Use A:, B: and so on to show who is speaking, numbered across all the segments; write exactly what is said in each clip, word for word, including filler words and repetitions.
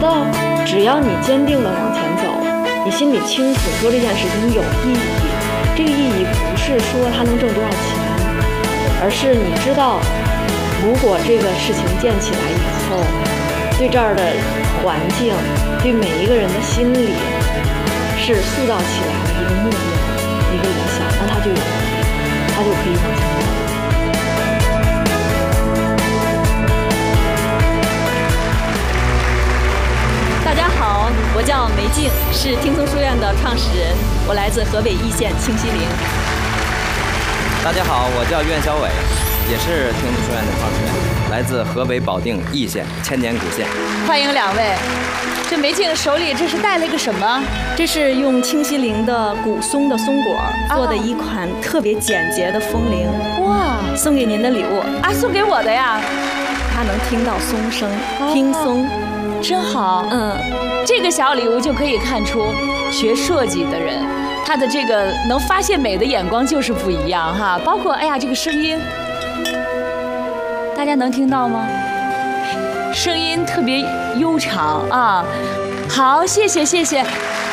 A: 得只要你坚定的往前走，你心里清楚做这件事情有意义，这个意义不是说它能挣多少钱，而是你知道如果这个事情建起来以后，对这儿的环境，对每一个人的心理是塑造起来的一个目标，一个理想，那它就有意义，它就可以往前走。
B: 大家好，我叫梅静，是听松书院的创始人，我来自河北易县清西陵。
C: 大家好，我叫苑小伟，也是听松书院的创始人，来自河北保定易县千年古县。
D: 欢迎两位。这梅静手里这是带了一个什么？
B: 这是用清西陵的古松的松果做的一款特别简洁的风铃。
D: 哇，
B: 送给您的礼物
D: 啊，送给我的呀。
B: 它能听到松声，听松。
D: 真好，
B: 嗯，
D: 这个小礼物就可以看出学设计的人，他的这个能发现美的眼光就是不一样哈。包括哎呀，这个声音，大家能听到吗？声音特别悠长啊。好，谢谢谢谢。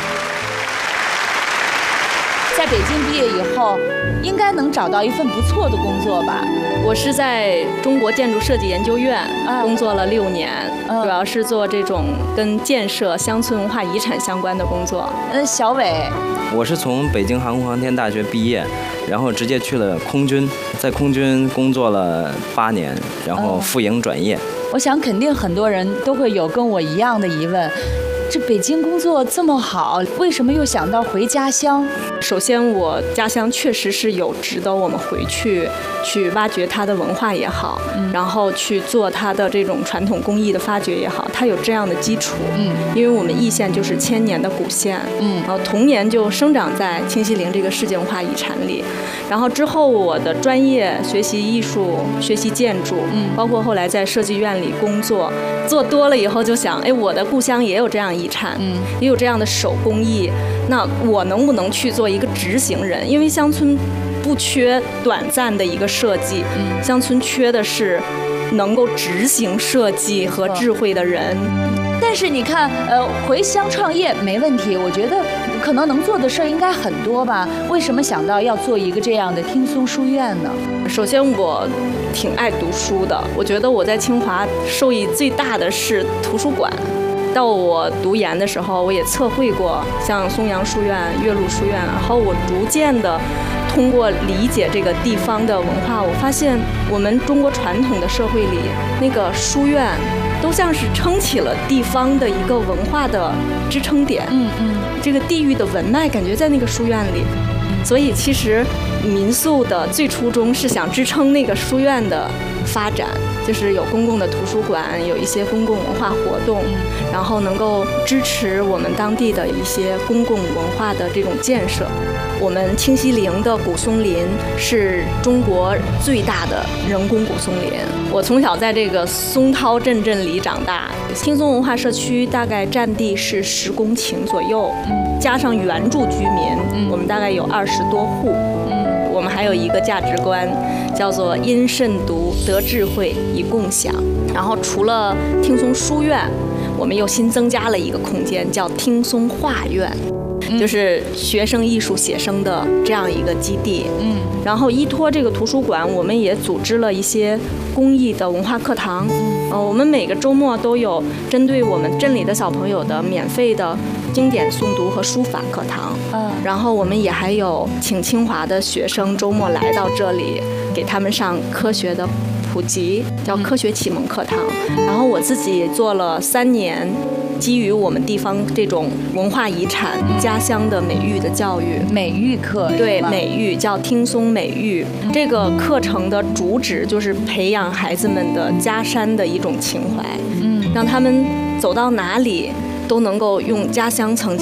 D: 在北京毕业以后，应该能找到一份不错的工作吧？
B: 我是在中国建筑设计研究院工作了六年，
D: 嗯、
B: 主要是做这种跟建设、乡村文化遗产相关的工作。
D: 嗯，小伟，
C: 我是从北京航空航天大学毕业，然后直接去了空军，在空军工作了八年，然后副营转业。
D: 嗯、我想肯定很多人都会有跟我一样的疑问。这北京工作这么好，为什么又想到回家乡？
B: 首先，我家乡确实是有值得我们回去去挖掘它的文化也好，嗯、然后去做它的这种传统工艺的发掘也好，它有这样的基础。嗯，因为我们易县就是千年的古县，嗯，然后童年就生长在清西陵这个世界文化遗产里。然后之后我的专业学习艺术，学习建筑，嗯，包括后来在设计院里工作，做多了以后就想，哎，我的故乡也有这样遗产，嗯，也有这样的手工艺，那我能不能去做一个执行人？因为乡村不缺短暂的一个设计，嗯，乡村缺的是能够执行设计和智慧的人。
D: 但是你看，呃，回乡创业没问题，我觉得可能能做的事儿应该很多吧？为什么想到要做一个这样的听松书院呢？
B: 首先，我挺爱读书的，我觉得我在清华受益最大的是图书馆。到我读研的时候，我也测绘过像松阳书院、岳麓书院，然后我逐渐的通过理解这个地方的文化，我发现我们中国传统的社会里，那个书院都像是撑起了地方的一个文化的支撑点。嗯嗯，这个地域的文脉感觉在那个书院里，所以其实民宿的最初衷是想支撑那个书院的发展。就是有公共的图书馆，有一些公共文化活动，然后能够支持我们当地的一些公共文化的这种建设。我们清西陵的古松林是中国最大的人工古松林。我从小在这个松涛镇镇里长大，听松文化社区大概占地是十公顷左右，加上原住居民，我们大概有二十多户。我们还有一个价值观，叫做因慎独得智慧以共享。然后除了听松书院，我们又新增加了一个空间，叫听松画院，就是学生艺术写生的这样一个基地。嗯，然后依托这个图书馆，我们也组织了一些公益的文化课堂。嗯，呃，我们每个周末都有针对我们镇里的小朋友的免费的经典诵读和书法课堂。嗯，然后我们也还有请清华的学生周末来到这里，给他们上科学的普及，叫科学启蒙课堂。然后我自己也做了三年基于我们地方这种文化遗产、家乡的美育的教育，
D: 美育课，
B: 对，美育叫听松美育。这个课程的主旨就是培养孩子们的家山的一种情怀，嗯，让他们走到哪里都能够用家乡曾经